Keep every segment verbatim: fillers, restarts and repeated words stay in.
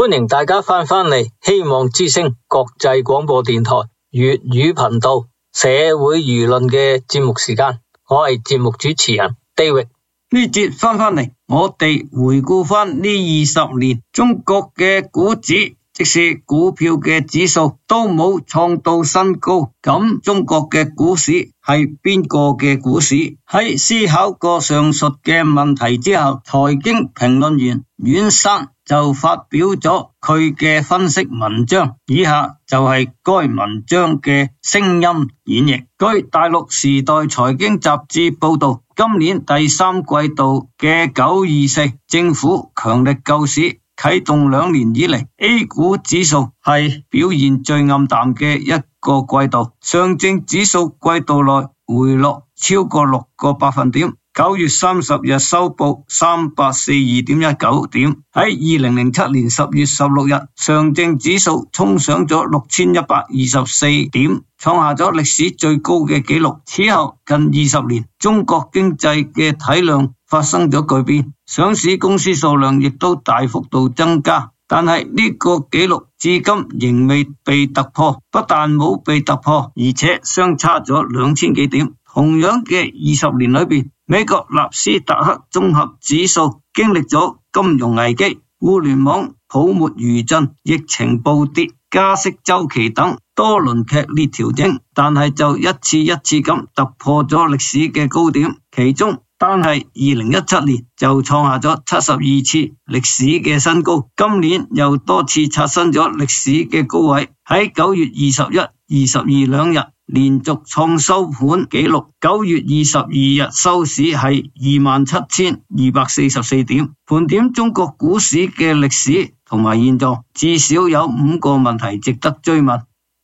歡迎大家翻返嚟希望之聲國際廣播電台粵語頻道社會輿論嘅節目時間，我係節目主持人 David。 呢節翻返嚟，我哋回顧翻呢二十年，中國嘅股指，即是股票嘅指數都冇創到新高。咁中國嘅股市係邊個嘅股市？喺思考過上述嘅問題之後，財經評論員阮珊就發表咗佢嘅分析文章，以下就係該文章嘅聲音演繹。據大陸時代財經雜誌報道，今年第三季度嘅九二四政府強力救市啟動兩年以嚟 ，A 股指數係表現最暗淡嘅一個季度，上證指數季度內回落超過六個百分點。九月三十日收報三百四十二點一九點。喺二零零七年十月十六日，上證指數衝上咗六千一百二十四點，創下咗歷史最高嘅紀錄。此後近二十年，中國經濟嘅體量發生咗巨變，上市公司數量亦都大幅度增加。但係呢個紀錄至今仍未被突破，不但冇被突破，而且相差咗兩千幾點。同樣嘅二十年裏邊，美國納斯達克綜合指數經歷咗金融危機、互聯網泡沫餘震、疫情暴跌、加息周期等多輪劇烈調整，但係就一次一次咁突破咗歷史嘅高點。其中單係二零一七年就創下咗七十二次歷史嘅新高，今年又多次刷新咗歷史嘅高位。喺九月二十一、二十二兩日連續創收盤紀錄，九月二十二日收市係二萬七千二百四十四點。盤點中國股市嘅歷史同埋現狀，至少有五個問題值得追問。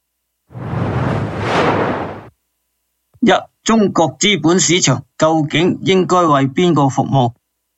一、中國資本市場究竟應該為邊個服務？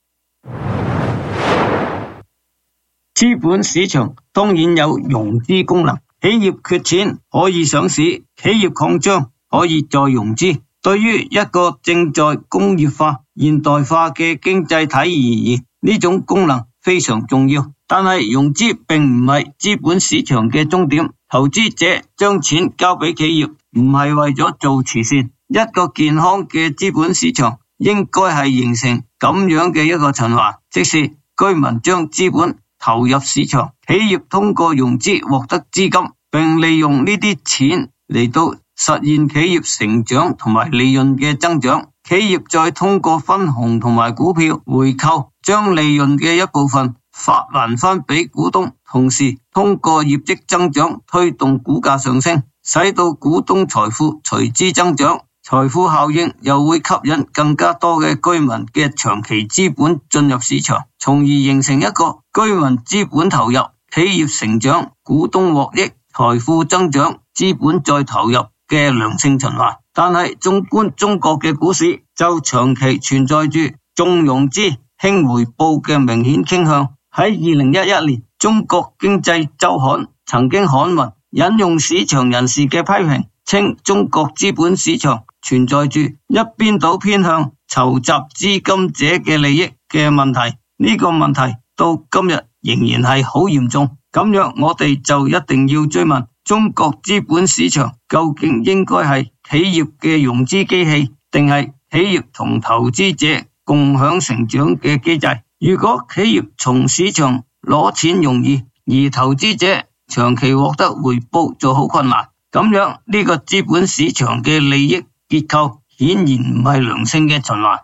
資本市場當然有融資功能，企業缺錢可以上市，企業擴張可以再融資。對於一個正在工業化、現代化嘅經濟體而言，呢種功能非常重要。但係融資並唔係資本市場嘅終點，投資者將錢交俾企業，唔係為咗做慈善。一個健康嘅資本市場應該係形成咁樣嘅一個循環，即是居民將資本投入市場，企業通過融資獲得資金，並利用呢啲錢嚟到實現企業成長同埋利潤嘅增長。企業再通過分紅同埋股票回購，將利潤嘅一部分發還翻俾股東，同時通過業績增長推動股價上升，使到股東財富隨之增長。財富效應又會吸引更加多嘅居民嘅長期資本進入市場，從而形成一個居民資本投入、企業成長、股東獲益、財富增長、資本再投入嘅良性循環。但係縱觀中國嘅股市，就長期存在住重融資、輕回報嘅明顯傾向。喺二零一一年，中國經濟週刊曾經刊文引用市場人士嘅批評，稱中國資本市場存在住一邊倒偏向籌集資金者嘅利益嘅問題。呢個問題到今日仍然係好嚴重。咁樣我哋就一定要追問，中國資本市場究竟應該係企業嘅融資機器，定係企業同投資者共享成長嘅機制？如果企業從市場攞錢容易，而投資者長期獲得回報就好困難，咁樣呢個資本市場嘅利益結構顯然唔係良性嘅循環。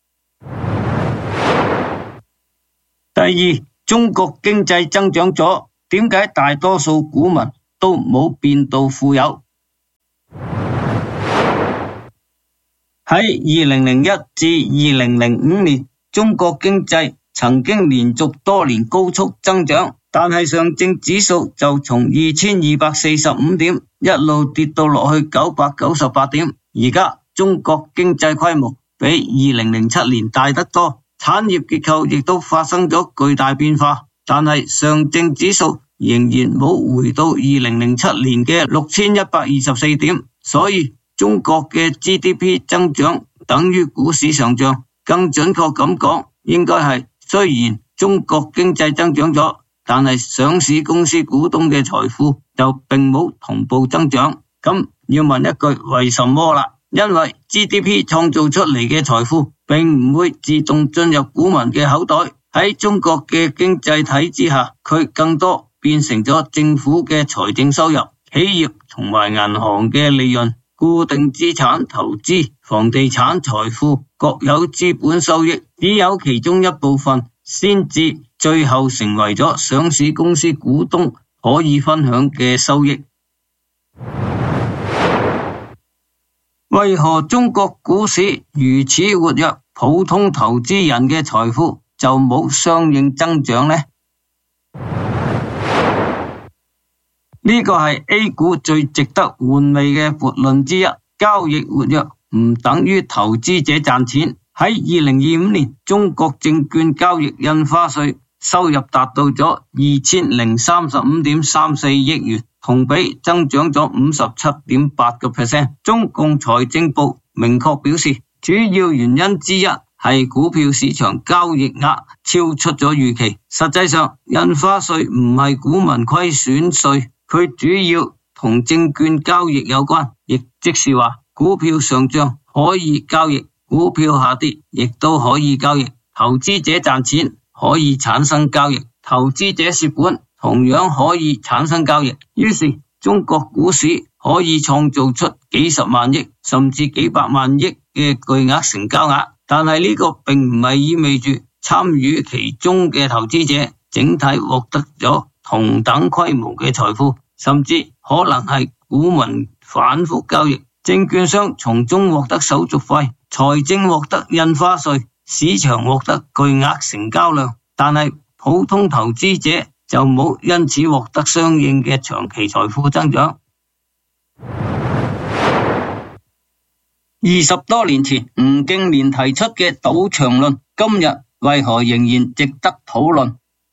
第二，中國經濟增長咗，點解大多數股民都冇變到富有？喺二零零一至二零零五年，中國經濟曾經連續多年高速增長，但係上證指數就從二千二百四十五點一路跌到落去九百九十八點。而家中國經濟規模比二零零七年大得多，產業結構亦都發生咗巨大變化，但係上證指數仍然冇回到二零零七年嘅六千一百二十四點，所以中國嘅 G D P 增長等於股市上漲。更準確咁講，應該係雖然中國經濟增長咗， 但係上市公司股東嘅財富就並冇同步增長。咁要問一句，為什麼啦？因為 G D P 創造出嚟嘅財富並唔會自動進入股民嘅口袋，喺中國嘅經濟體之下，佢更多變成咗政府嘅財政收入、企業同埋銀行嘅利潤、固定資產投資、房地產財富、國有資本收益，只有其中一部分先至最後成為咗上市公司股東可以分享嘅收益。為何中國股市如此活躍，普通投資人嘅財富就冇相應增長呢？呢個係 A 股最值得玩味嘅悖論之一。交易活躍唔等於投資者賺錢。喺二零二五年，中國證券交易印花稅收入達到咗二千零三十五點三四億元，同比增長咗五十七點八個 percent。中共財政部明確表示，主要原因之一係股票市場交易額超出咗預期。實際上，印花稅唔係股民虧損稅，佢主要同證券交易有關，亦即是話股票上漲可以交易，股票下跌亦都可以交易。投資者賺錢可以產生交易，投資者蝕本同樣可以產生交易。於是中國股市可以創造出幾十萬億甚至幾百萬億嘅巨額成交額，但係呢個並唔係意味住參與其中嘅投資者整體獲得咗同等規模嘅財富，甚至可能係股民反覆交易，證券商從中獲得手續費，財政獲得印花稅，市場獲得巨額成交量，但係普通投資者就冇因此獲得相應嘅長期財富增長。二十多年前吳敬璉提出嘅賭場論，今日為何仍然值得討論？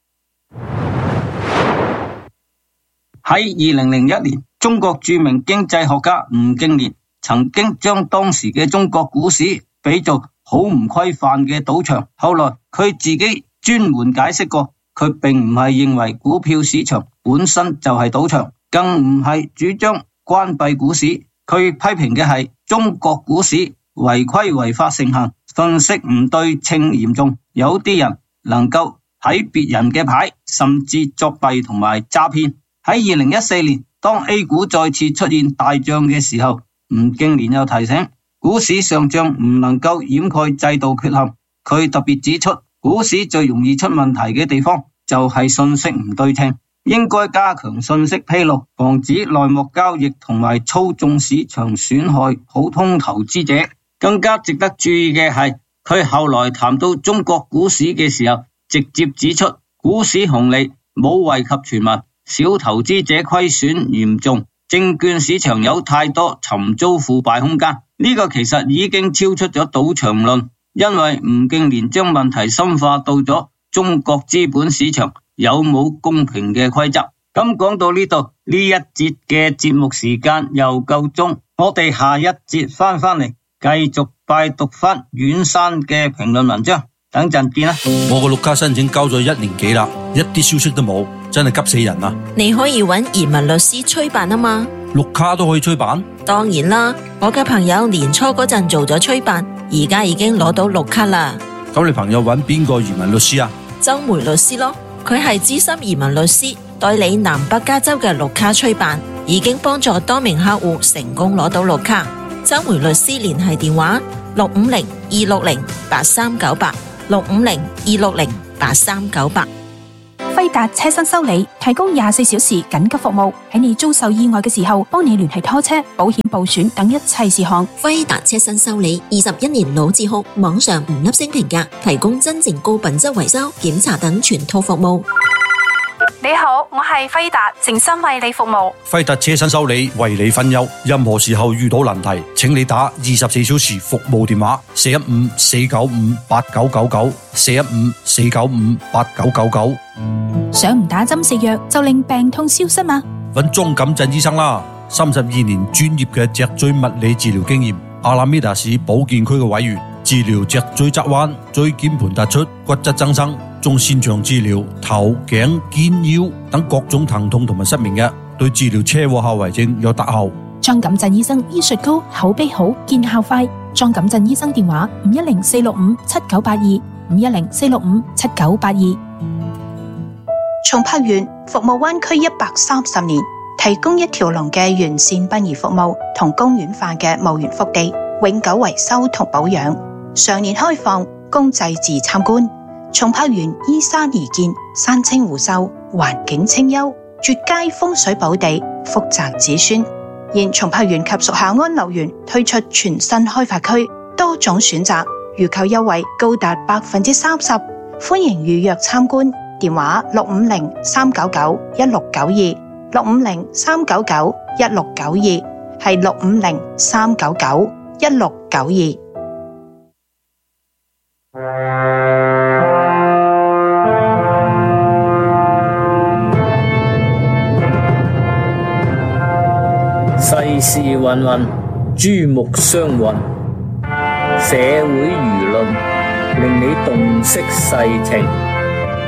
喺二零零一年，中國著名經濟學家吳敬璉曾經將當時嘅中國股市比作好唔規範嘅賭場。後來佢自己專門解釋過，佢並唔係認為股票市場本身就係賭場，更唔係主張關閉股市。佢批評嘅係中國股市違規違法盛行，信息唔對稱嚴重，有啲人能夠睇別人嘅牌，甚至作弊同埋詐騙。喺二零一四年，當 A 股再次出現大漲嘅時候，吳敬璉又提醒股市上漲唔能夠掩蓋制度缺陷。佢特別指出，股市最容易出問題嘅地方就係信息唔對稱，應該加強信息披露，防止內幕交易同埋操縱市場，損害普通投資者。更加值得注意嘅係，佢後來談到中國股市嘅時候，直接指出股市紅利冇惠及全民，小投資者虧損嚴重，證券市場有太多尋租腐敗空間。呢個其實已經超出咗賭場論，因為吳敬璉將問題深化到咗中國資本市場有冇公平嘅規則。咁講到呢度，呢一節嘅節目時間又夠鐘，我哋下一節翻返嚟繼續拜讀翻阮山嘅評論文章。等陣見啦。 我個綠卡申請交咗一年幾啦，一啲消息都冇，真係急死人啊！ 你可以揾移民律師催辦啊嘛。 綠卡都可以催辦？ 當然啦，我嘅朋友年初嗰陣做咗催辦，而家已經攞到綠卡啦。 咁你朋友揾邊個移民律師啊？ 周梅律師咯，佢係資深移民律師，代理南北加州嘅綠卡催辦，已經幫助多名客戶成功攞到綠卡。周梅律師聯繫電話六五零二六零八三九八。六五零二六零八三九八。 輝達車身修理提供廿四小時緊急服務，喺你遭受意外嘅時候，幫你聯繫拖車、保險報損等一切事項。 輝達車身修理二十一年老字號，網上五粒星評價，提供真正高品質維修、檢查等全套服務。 你好，我係輝達，誠心為你服務。 輝達車身修理為你分憂，任何時候遇到難題，請你打二十四小時服務電話四一五四九五八九九九四一五四九五八九九九。 想唔打針食藥就令病痛消失嗎？ 揾莊錦鎮醫生啦，三十二年專業嘅脊椎物理治療經驗，阿拉米達市保健區嘅委員，治療脊椎側彎、椎間盤突出、骨質增生、 種線上治療頭頸肩腰等各種疼痛同埋失眠嘅，對治療車禍後遺症有特效。 莊錦鎮醫生醫術高，口碑好，見效快。莊錦鎮醫生電話：五一零四六五七九八二，五一零四六五七九八二。 松柏園服務灣區一百三十年，提供一條龍嘅完善殯儀服務同公園化嘅墓園福地，永久維修同保養，常年開放供祭祀參觀。松柏園依山而建，山清湖秀，環境清幽，絕佳風水寶地，福澤子孫。現松柏園及屬下安樂園推出全新開發區，多種選擇，預購優惠高達百分之三十，歡迎預約參觀。電話六五零三九九一六九二，六五零三九九一六九二，係六五零三九九一六九二。 世事芸芸，珠目相混，社會輿論令你洞悉世情。